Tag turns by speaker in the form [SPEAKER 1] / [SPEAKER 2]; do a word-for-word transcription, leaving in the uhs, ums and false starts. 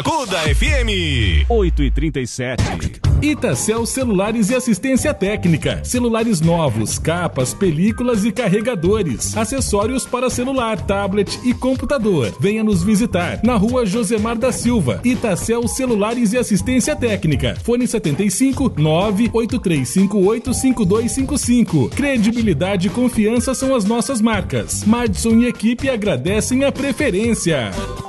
[SPEAKER 1] Cuda F M
[SPEAKER 2] oito e trinta e sete. Itacel Celulares e Assistência Técnica. Celulares novos, capas, películas e carregadores. Acessórios para celular, tablet e computador. Venha nos visitar na rua Josemar da Silva. Itacel Celulares e Assistência Técnica. Fone setenta e cinco, nove oito três cinco oito, cinco dois cinco cinco. Credibilidade e confiança são as nossas marcas. Madison e equipe agradecem a preferência.